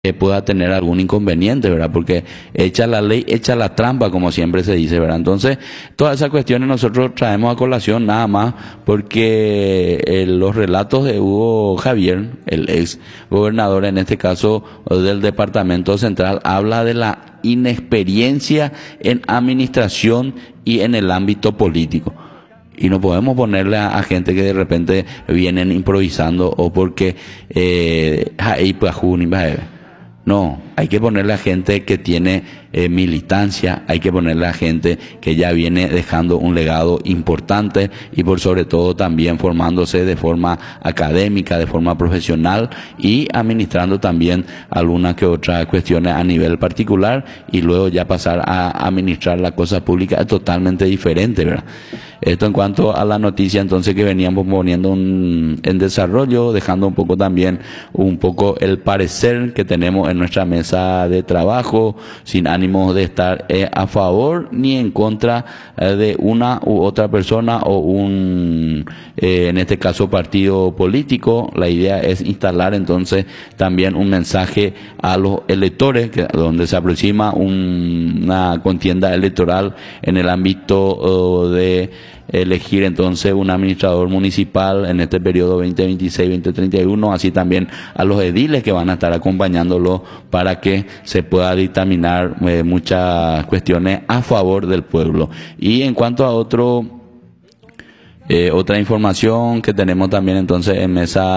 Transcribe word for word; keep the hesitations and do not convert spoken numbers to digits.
que pueda tener algún inconveniente, ¿verdad? Porque echa la ley, echa la trampa, como siempre se dice, ¿verdad? Entonces, todas esas cuestiones nosotros traemos a colación nada más porque eh, los relatos de Hugo Javier, el ex gobernador, en este caso del Departamento Central, habla de la inexperiencia en administración y en el ámbito político. Y no podemos ponerle a, a gente que de repente vienen improvisando o porque eh, no, hay que ponerle a gente que tiene eh, militancia, hay que ponerle a gente que ya viene dejando un legado importante y por sobre todo también formándose de forma académica, de forma profesional y administrando también algunas que otras cuestiones a nivel particular y luego ya pasar a administrar la cosa pública es totalmente diferente, ¿verdad? Esto en cuanto a la noticia entonces que veníamos poniendo un, en desarrollo, dejando un poco también un poco el parecer que tenemos en nuestra mesa de trabajo, sin ánimo de estar eh, a favor ni en contra eh, de una u otra persona o un, eh, en este caso, partido político. La idea es instalar entonces también un mensaje a los electores, que, donde se aproxima un, una contienda electoral en el ámbito uh, de elegir entonces un administrador municipal en este periodo veinte veintiséis veinte treinta y uno, así también a los ediles que van a estar acompañándolo para que se pueda dictaminar eh, muchas cuestiones a favor del pueblo. Y en cuanto a otro eh, otra información que tenemos también entonces en mesa